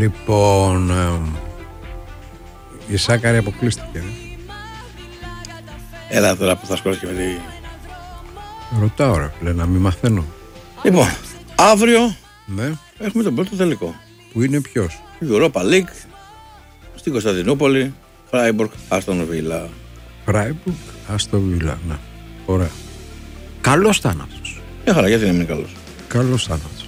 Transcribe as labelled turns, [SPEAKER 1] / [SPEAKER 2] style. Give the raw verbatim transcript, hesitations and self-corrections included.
[SPEAKER 1] Λοιπόν, ε, η Σάκαρη αποκλείστηκε. Ε.
[SPEAKER 2] Έλα τώρα που θα σκόρεις και με τη...
[SPEAKER 1] Ρωτάω ρε φίλε, να μην μαθαίνω.
[SPEAKER 2] Λοιπόν, αύριο
[SPEAKER 1] ναι.
[SPEAKER 2] έχουμε τον πρώτο τελικό.
[SPEAKER 1] Που είναι ποιος?
[SPEAKER 2] Η Europa League στην Κωνσταντινούπολη, Φράιμπουργκ, Άστον Βίλα.
[SPEAKER 1] Φράιμπουργκ, Άστον Βίλα, ναι. Ωραία. Καλός θάνατος.
[SPEAKER 2] Μια χαρά, γιατί να μην είναι καλός.
[SPEAKER 1] Καλός θάνατος.